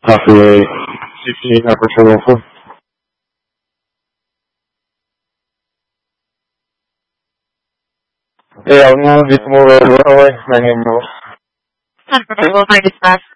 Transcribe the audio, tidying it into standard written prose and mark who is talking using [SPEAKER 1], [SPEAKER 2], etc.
[SPEAKER 1] Café, sim, na Costa. Eu não vi como eu vou, mas não.
[SPEAKER 2] Eu vou para espaço.